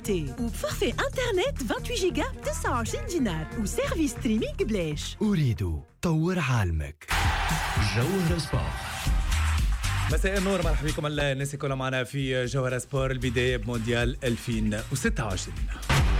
illimité وبفورفي انترنت 28 جيجا ب 29 دينار وسيرفيس ستريمينغ بلاش. أريد طور عالمك. جوهرة سبور. مساء النور، مرحبا بكم الناس كلها معنا في جوهرة سبور. البداية بمونديال 2026.